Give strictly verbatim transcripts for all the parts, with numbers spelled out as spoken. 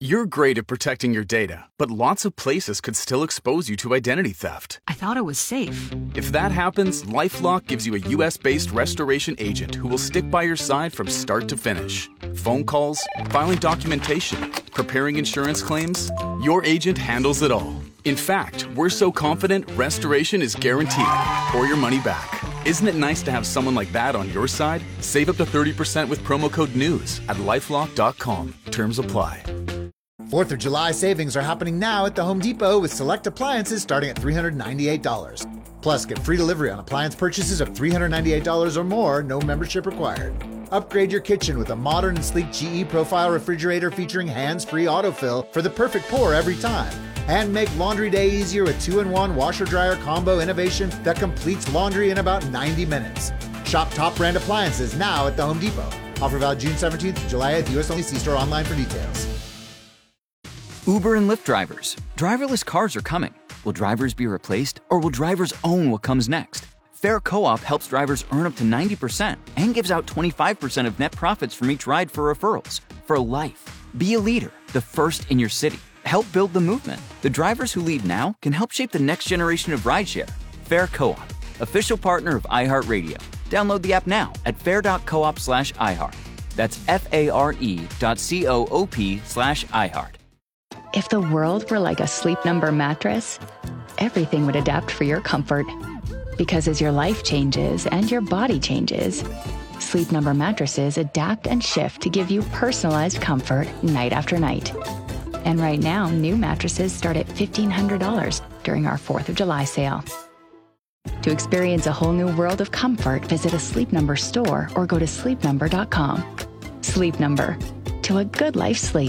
You're great at protecting your data, but lots of places could still expose you to identity theft. I thought it was safe. If that happens, LifeLock gives you a U S-based restoration agent who will stick by your side from start to finish. Phone calls, filing documentation, preparing insurance claims, your agent handles it all. In fact, we're so confident restoration is guaranteed or your money back. Isn't it nice to have someone like that on your side? Save up to thirty percent with promo code NEWS at lifelock dot com. Terms apply. fourth of July savings are happening now at the Home Depot with select appliances starting at three hundred ninety-eight dollars. Plus, get free delivery on appliance purchases of three hundred ninety-eight dollars or more, no membership required. Upgrade your kitchen with a modern and sleek G E Profile refrigerator featuring hands-free autofill for the perfect pour every time. And make laundry day easier with two in one washer-dryer combo innovation that completes laundry in about ninety minutes. Shop top brand appliances now at the Home Depot. Offer valid June seventeenth to July eighth, U S only. See store online for details. Uber and Lyft drivers. Driverless cars are coming. Will drivers be replaced, or will drivers own what comes next? Fair Co-op helps drivers earn up to ninety percent and gives out twenty-five percent of net profits from each ride for referrals. For life. Be a leader, the first in your city. Help build the movement. The drivers who lead now can help shape the next generation of rideshare. Fair Co-op, official partner of iHeartRadio. Download the app now at fair.coop slash iHeart. That's F-A-R-E dot C-O-O-P slash iHeart. If the world were like a Sleep Number mattress, everything would adapt for your comfort. Because as your life changes and your body changes, Sleep Number mattresses adapt and shift to give you personalized comfort night after night. And right now, new mattresses start at fifteen hundred dollars during our fourth of July sale. To experience a whole new world of comfort, visit a Sleep Number store or go to sleep number dot com. Sleep Number. To a good life sleep.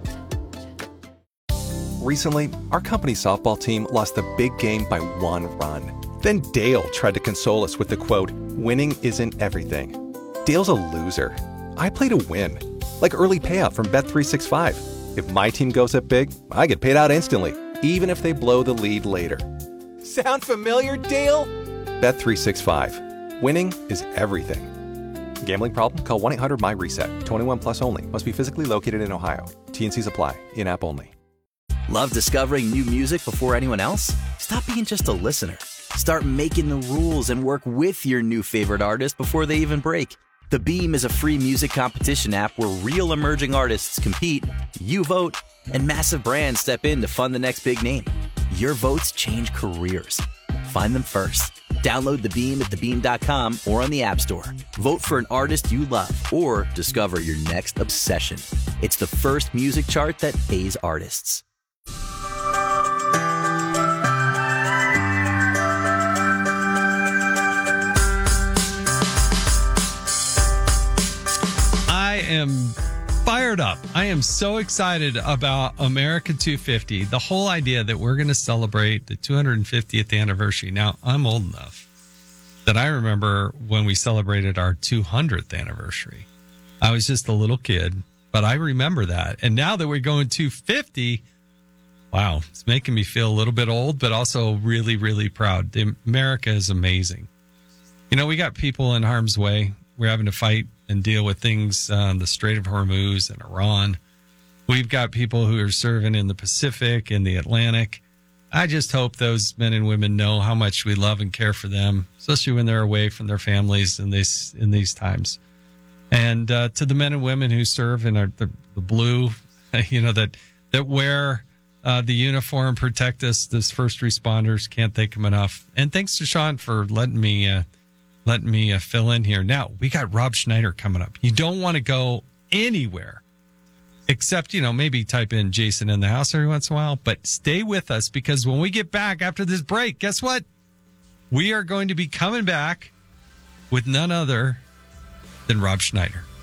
Recently, our company softball team lost the big game by one run. Then Dale tried to console us with the quote, "Winning isn't everything." Dale's a loser. I play to win. Like early payout from Bet three sixty-five. If my team goes up big, I get paid out instantly, even if they blow the lead later. Sound familiar, Dale? Bet three sixty-five. Winning is everything. Gambling problem? Call one eight hundred M Y reset. twenty-one plus only. Must be physically located in Ohio. T and Cs apply. In-app only. Love discovering new music before anyone else? Stop being just a listener. Start making the rules and work with your new favorite artist before they even break. The Beam is a free music competition app where real emerging artists compete, you vote, and massive brands step in to fund the next big name. Your votes change careers. Find them first. Download The Beam at the beam dot com or on the App Store. Vote for an artist you love or discover your next obsession. It's the first music chart that pays artists. I am fired up. I am so excited about America two fifty. The whole idea that we're going to celebrate the two hundred fiftieth anniversary. Now, I'm old enough that I remember when we celebrated our two hundredth anniversary. I was just a little kid, but I remember that. And now that we're going two fifty, wow, it's making me feel a little bit old, but also really, really proud. The America is amazing. You know, we got people in harm's way. We're having to fight and deal with things on the Strait of Hormuz and Iran. We've got people who are serving in the Pacific and the Atlantic. I just hope those men and women know how much we love and care for them, especially when they're away from their families in this in these times. And uh, to the men and women who serve in our, the, the blue, you know, that that wear uh, the uniform, protect us, as first responders, can't thank them enough. And thanks to Sean for letting me uh, letting me uh, fill in here. Now, we got Rob Schneider coming up. You don't want to go anywhere except, you know, maybe type in Jason in the house every once in a while. But stay with us, because when we get back after this break, guess what? We are going to be coming back with none other than Rob Schneider.